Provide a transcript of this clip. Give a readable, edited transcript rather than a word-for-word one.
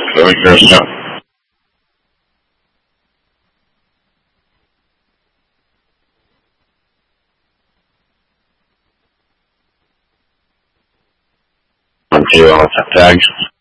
Let me hear some. Do you want to tag?